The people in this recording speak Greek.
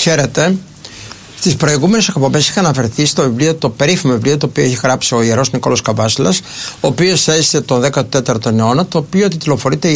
Χαίρετε. Στις προηγούμενες εκπομπές είχα αναφερθεί στο βιβλίο, το περίφημο βιβλίο το οποίο έχει γράψει ο Ιερός Νικόλαος Καβάσιλας, ο οποίος έζησε τον 14ο αιώνα, το οποίο τιτλοφορείται